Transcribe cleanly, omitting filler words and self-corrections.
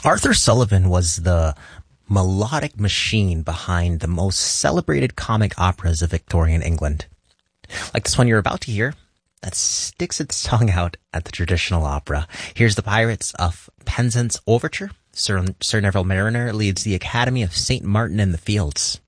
Arthur Sullivan was the melodic machine behind the most celebrated comic operas of Victorian England. Like this one you're about to hear, that sticks its tongue out at the traditional opera. Here's the Pirates of Penzance Overture. Sir Neville Mariner leads the Academy of St. Martin in the Fields.